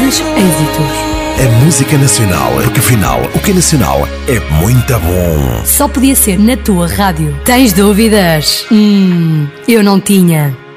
mais êxitos. A música nacional, porque afinal, o que é nacional é muito bom. Só podia ser na tua rádio. Tens dúvidas? Eu não tinha.